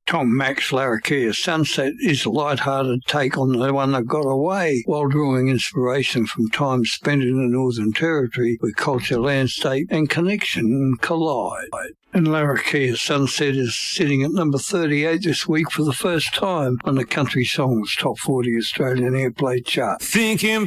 Tom Mack's Larrakia Sunset is a light-hearted take on the one that got away, while drawing inspiration from time spent in the Northern Territory where culture, landscape and connection collide. And Larrakia Sunset is sitting at number 38 this week for the first time on the Country Songs Top 40 Australian Airplay chart. Thinking